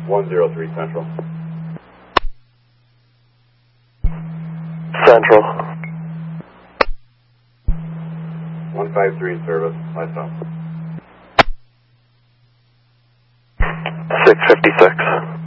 103 Central. Central. 153 in service. Lights off. 656.